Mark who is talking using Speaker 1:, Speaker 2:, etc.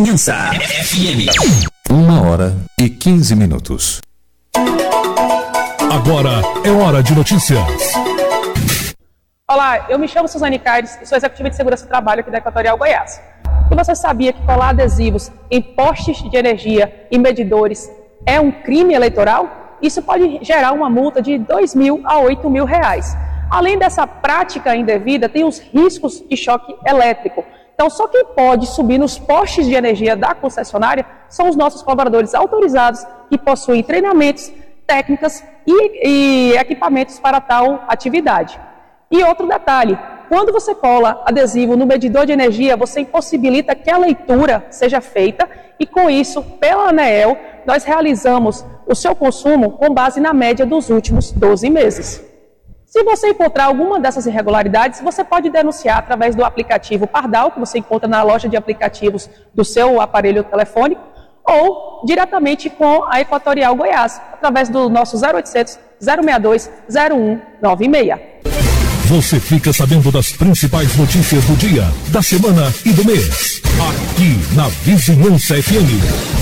Speaker 1: Vizinhança FM.
Speaker 2: 1h15.
Speaker 3: Agora é hora de notícias.
Speaker 4: Olá, eu me chamo Suzane Caires e sou executiva de segurança do trabalho aqui da Equatorial Goiás. E você sabia que colar adesivos em postes de energia e medidores é um crime eleitoral? Isso pode gerar uma multa de R$2.000 a R$8.000. Além dessa prática indevida, tem os riscos de choque elétrico. Então, só quem pode subir nos postes de energia da concessionária são os nossos colaboradores autorizados que possuem treinamentos, técnicas e equipamentos para tal atividade. E outro detalhe, quando você cola adesivo no medidor de energia, você impossibilita que a leitura seja feita e, com isso, pela ANEEL, nós realizamos o seu consumo com base na média dos últimos 12 meses. Se você encontrar alguma dessas irregularidades, você pode denunciar através do aplicativo Pardal, que você encontra na loja de aplicativos do seu aparelho telefônico, ou diretamente com a Equatorial Goiás, através do nosso 0800 062 0196.
Speaker 3: Você fica sabendo das principais notícias do dia, da semana e do mês. Aqui na Vizinhança FM.